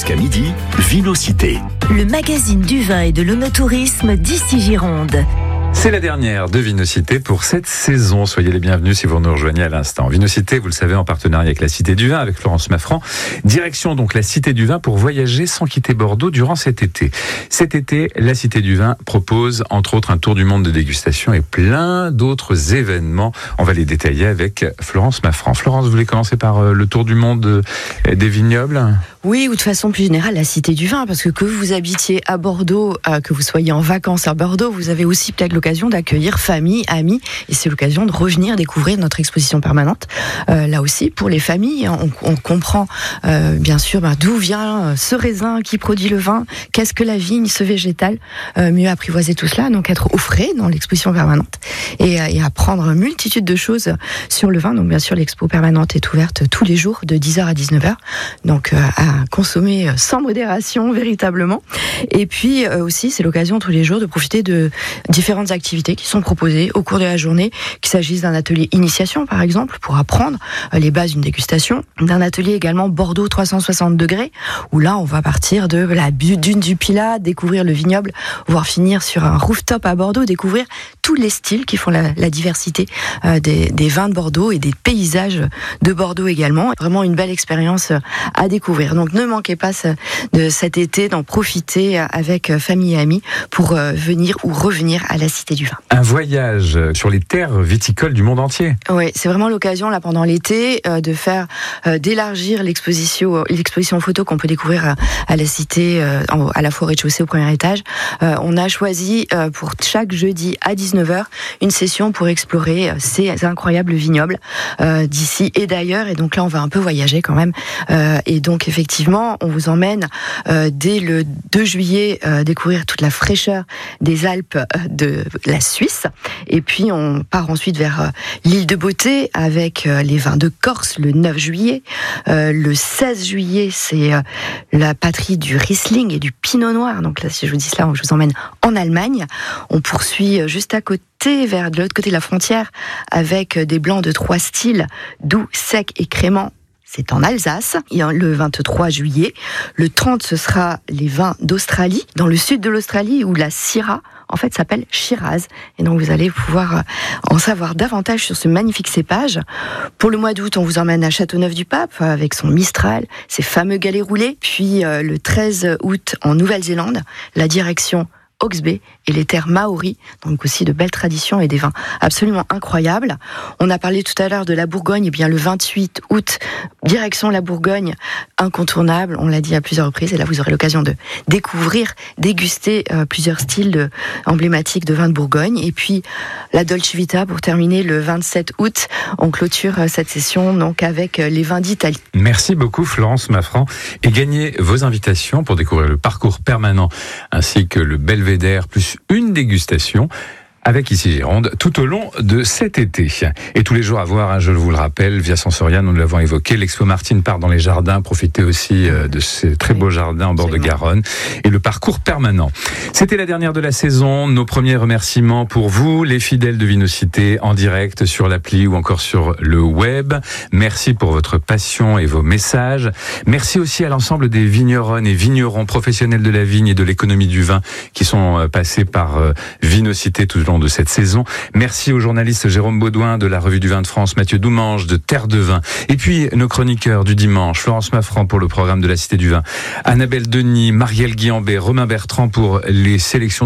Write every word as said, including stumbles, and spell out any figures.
Jusqu'à midi, Vinocité. Le magazine du vin et de l'onotourisme d'ici Gironde. C'est la dernière de Vinocité pour cette saison. Soyez les bienvenus si vous nous rejoignez à l'instant. Vinocité, vous le savez, en partenariat avec la Cité du Vin, avec Florence Maffran. Direction donc la Cité du Vin pour voyager sans quitter Bordeaux durant cet été. Cet été, la Cité du Vin propose entre autres un tour du monde de dégustation et plein d'autres événements. On va les détailler avec Florence Maffran. Florence, vous voulez commencer par le tour du monde des vignobles ? Oui, ou de façon plus générale, la Cité du Vin, parce que que vous habitiez à Bordeaux, euh, que vous soyez en vacances à Bordeaux, vous avez aussi peut-être l'occasion d'accueillir famille, amis, et c'est l'occasion de revenir découvrir notre exposition permanente. Euh, là aussi, pour les familles, on, on comprend euh, bien sûr bah, d'où vient ce raisin qui produit le vin, qu'est-ce que la vigne, ce végétal, euh, mieux apprivoiser tout cela, donc être au frais dans l'exposition permanente, et, et apprendre une multitude de choses sur le vin. Donc bien sûr, l'expo permanente est ouverte tous les jours de dix heures à dix-neuf heures, donc euh, à consommer sans modération véritablement. Et puis euh, aussi, c'est l'occasion tous les jours de profiter de différentes activités qui sont proposées au cours de la journée, qu'il s'agisse d'un atelier initiation par exemple, pour apprendre euh, les bases d'une dégustation, d'un atelier également Bordeaux trois cent soixante degrés, où là on va partir de la dune du Pilat, découvrir le vignoble, voire finir sur un rooftop à Bordeaux, découvrir tous les styles qui font la, la diversité euh, des, des vins de Bordeaux et des paysages de Bordeaux également. Vraiment une belle expérience à découvrir. Donc ne manquez pas ce, de cet été d'en profiter avec famille et amis pour euh, venir ou revenir à la Cité du Vin. Un voyage sur les terres viticoles du monde entier. Oui, c'est vraiment l'occasion là pendant l'été euh, de faire euh, d'élargir l'exposition, l'exposition photo qu'on peut découvrir à, à la Cité, euh, à la fois au rez-de-chaussée, au premier étage. Euh, on a choisi euh, pour chaque jeudi à dix-neuf heures une session pour explorer euh, ces incroyables vignobles euh, d'ici et d'ailleurs. Et donc là, on va un peu voyager quand même. Euh, et donc effectivement, on vous emmène euh, dès le deux juillet euh, découvrir toute la fraîcheur des Alpes euh, de la Suisse. Et puis on part ensuite vers euh, l'île de Beauté avec euh, les vins de Corse le neuf juillet. Euh, le seize juillet, c'est euh, la patrie du Riesling et du Pinot Noir. Donc là, si je vous dis cela, je vous emmène en Allemagne. On poursuit euh, juste à côté, vers de l'autre côté de la frontière, avec des blancs de trois styles, doux, secs et créments. C'est en Alsace, le vingt-trois juillet. Le trente, ce sera les vins d'Australie, dans le sud de l'Australie, où la Syrah, en fait, s'appelle Shiraz. Et donc, vous allez pouvoir en savoir davantage sur ce magnifique cépage. Pour le mois d'août, on vous emmène à Châteauneuf-du-Pape, avec son Mistral, ses fameux galets roulés. Puis, euh, le treize août, en Nouvelle-Zélande, la direction Hawke's Bay et les terres maoris, donc aussi de belles traditions et des vins absolument incroyables. On a parlé tout à l'heure de la Bourgogne, et bien le vingt-huit août, direction la Bourgogne, incontournable, on l'a dit à plusieurs reprises, et là vous aurez l'occasion de découvrir, déguster euh, plusieurs styles de, emblématiques de vins de Bourgogne. Et puis la Dolce Vita pour terminer le vingt-sept août, on clôture euh, cette session donc avec euh, les vins d'Italie. Merci beaucoup Florence Maffran, et gagnez vos invitations pour découvrir le parcours permanent ainsi que le Belvédère plus une dégustation avec Ici Gironde tout au long de cet été. Et tous les jours à voir, hein, je vous le rappelle, via Sensorial, nous l'avons évoqué, l'Expo Martine part dans les jardins, profitez aussi euh, de ces très beaux jardins en bord de Garonne, et le parcours permanent. C'était la dernière de la saison, nos premiers remerciements pour vous, les fidèles de Vinocité, en direct sur l'appli ou encore sur le web. Merci pour votre passion et vos messages. Merci aussi à l'ensemble des vigneronnes et vignerons professionnels de la vigne et de l'économie du vin qui sont passés par euh, Vinocité tout au long de cette saison. Merci aux journalistes Jérôme Baudouin de la Revue du Vin de France, Mathieu Doumange de Terre de Vin, et puis nos chroniqueurs du dimanche, Florence Maffran pour le programme de la Cité du Vin, Annabelle Denis, Marielle Guillambet, Romain Bertrand pour les sélections